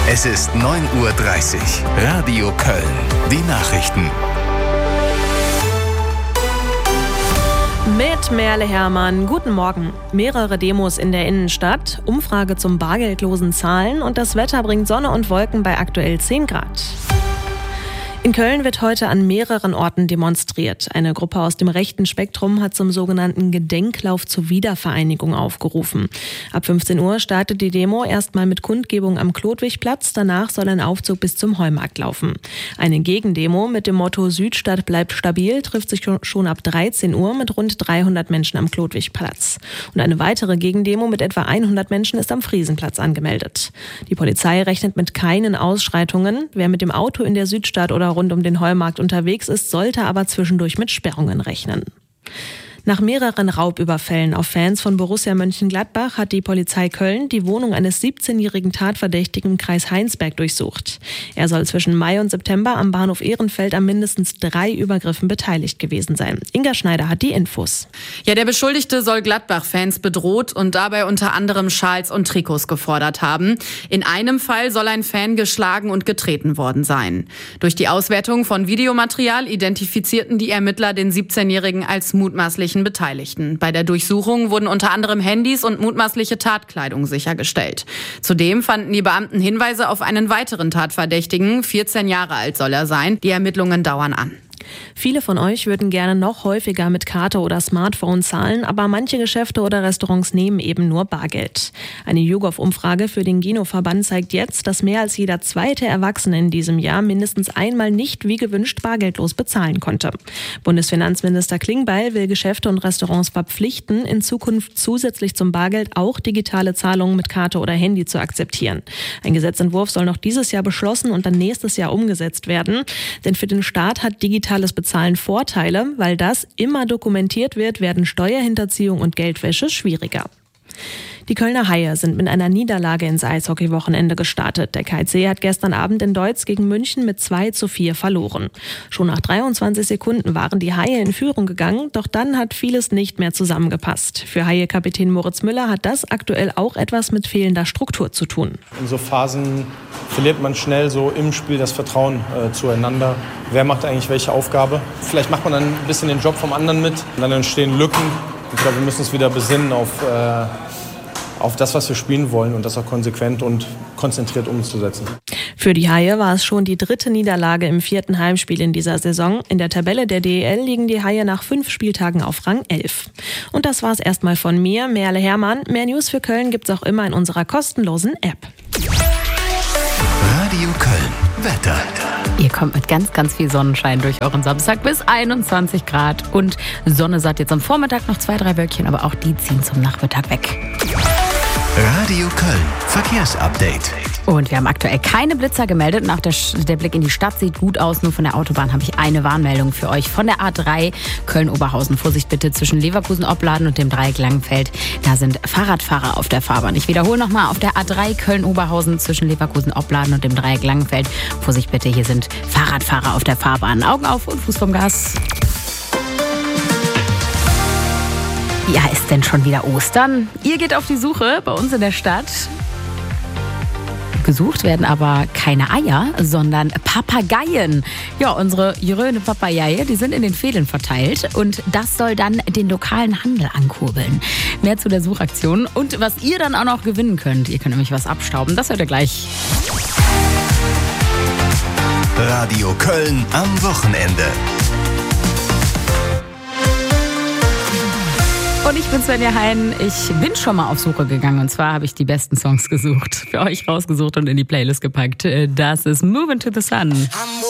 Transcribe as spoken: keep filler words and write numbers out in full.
Es ist neun Uhr dreißig. Radio Köln. Die Nachrichten. Mit Merle Hermann, guten Morgen. Mehrere Demos in der Innenstadt, Umfrage zum bargeldlosen Zahlen und das Wetter bringt Sonne und Wolken bei aktuell zehn Grad. In Köln wird heute an mehreren Orten demonstriert. Eine Gruppe aus dem rechten Spektrum hat zum sogenannten Gedenklauf zur Wiedervereinigung aufgerufen. Ab fünfzehn Uhr startet die Demo erstmal mit Kundgebung am Chlodwigplatz. Danach soll ein Aufzug bis zum Heumarkt laufen. Eine Gegendemo mit dem Motto Südstadt bleibt stabil trifft sich schon ab dreizehn Uhr mit rund dreihundert Menschen am Chlodwigplatz. Und eine weitere Gegendemo mit etwa hundert Menschen ist am Friesenplatz angemeldet. Die Polizei rechnet mit keinen Ausschreitungen. Wer mit dem Auto in der Südstadt oder rund um den Heumarkt unterwegs ist, sollte aber zwischendurch mit Sperrungen rechnen. Nach mehreren Raubüberfällen auf Fans von Borussia Mönchengladbach hat die Polizei Köln die Wohnung eines siebzehnjährigen Tatverdächtigen im Kreis Heinsberg durchsucht. Er soll zwischen Mai und September am Bahnhof Ehrenfeld an mindestens drei Übergriffen beteiligt gewesen sein. Inga Schneider hat die Infos. Ja, der Beschuldigte soll Gladbach-Fans bedroht und dabei unter anderem Schals und Trikots gefordert haben. In einem Fall soll ein Fan geschlagen und getreten worden sein. Durch die Auswertung von Videomaterial identifizierten die Ermittler den siebzehnjährigen als mutmaßlichen Beteiligten. Bei der Durchsuchung wurden unter anderem Handys und mutmaßliche Tatkleidung sichergestellt. Zudem fanden die Beamten Hinweise auf einen weiteren Tatverdächtigen. vierzehn Jahre alt soll er sein. Die Ermittlungen dauern an. Viele von euch würden gerne noch häufiger mit Karte oder Smartphone zahlen, aber manche Geschäfte oder Restaurants nehmen eben nur Bargeld. Eine YouGov-Umfrage für den Gino-Verband zeigt jetzt, dass mehr als jeder zweite Erwachsene in diesem Jahr mindestens einmal nicht wie gewünscht bargeldlos bezahlen konnte. Bundesfinanzminister Klingbeil will Geschäfte und Restaurants verpflichten, in Zukunft zusätzlich zum Bargeld auch digitale Zahlungen mit Karte oder Handy zu akzeptieren. Ein Gesetzentwurf soll noch dieses Jahr beschlossen und dann nächstes Jahr umgesetzt werden. Denn für den Staat hat digitales Bezahlen Vorteile, weil das immer dokumentiert wird, werden Steuerhinterziehung und Geldwäsche schwieriger. Die Kölner Haie sind mit einer Niederlage ins Eishockey-Wochenende gestartet. Der K I C hat gestern Abend in Deutz gegen München mit zwei zu vier verloren. Schon nach dreiundzwanzig Sekunden waren die Haie in Führung gegangen, doch dann hat vieles nicht mehr zusammengepasst. Für Haie-Kapitän Moritz Müller hat das aktuell auch etwas mit fehlender Struktur zu tun. In so Phasen verliert man schnell so im Spiel das Vertrauen äh, zueinander. Wer macht eigentlich welche Aufgabe? Vielleicht macht man dann ein bisschen den Job vom anderen mit. Und dann entstehen Lücken. Ich glaube, wir müssen uns wieder besinnen auf... Äh, auf das, was wir spielen wollen und das auch konsequent und konzentriert umzusetzen. Für die Haie war es schon die dritte Niederlage im vierten Heimspiel in dieser Saison. In der Tabelle der D E L liegen die Haie nach fünf Spieltagen auf Rang elf. Und das war's erstmal von mir, Merle Hermann. Mehr News für Köln gibt's auch immer in unserer kostenlosen App. Radio Köln. Wetter. Ihr kommt mit ganz, ganz viel Sonnenschein durch euren Samstag bis einundzwanzig Grad. Und Sonne sagt jetzt am Vormittag noch zwei, drei Wölkchen, aber auch die ziehen zum Nachmittag weg. Radio Köln. Verkehrsupdate. Und wir haben aktuell keine Blitzer gemeldet und auch der, der Blick in die Stadt sieht gut aus. Nur von der Autobahn habe ich eine Warnmeldung für euch. Von der A drei Köln-Oberhausen. Vorsicht bitte zwischen Leverkusen-Opladen und dem Dreieck Langenfeld. Da sind Fahrradfahrer auf der Fahrbahn. Ich wiederhole nochmal, auf der A drei Köln-Oberhausen zwischen Leverkusen-Opladen und dem Dreieck Langenfeld. Vorsicht bitte, hier sind Fahrradfahrer auf der Fahrbahn. Augen auf und Fuß vom Gas. Ja, ist denn schon wieder Ostern? Ihr geht auf die Suche bei uns in der Stadt. Gesucht werden aber keine Eier, sondern Papageien. Ja, unsere Jöröne Papageie, die sind in den Fädeln verteilt und das soll dann den lokalen Handel ankurbeln. Mehr zu der Suchaktion und was ihr dann auch noch gewinnen könnt. Ihr könnt nämlich was abstauben, das hört ihr gleich. Radio Köln am Wochenende. Und ich bin Svenja Hein. Ich bin schon mal auf Suche gegangen und zwar habe ich die besten Songs gesucht, für euch rausgesucht und in die Playlist gepackt. Das ist Moving to the Sun.